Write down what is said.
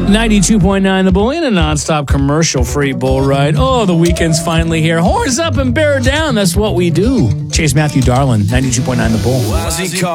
92.9 The Bull in a nonstop commercial-free bull ride. Oh, the weekend's finally here. Horns up and bear down. That's what we do. Chase Matthew Darlin, 92.9 The Bull.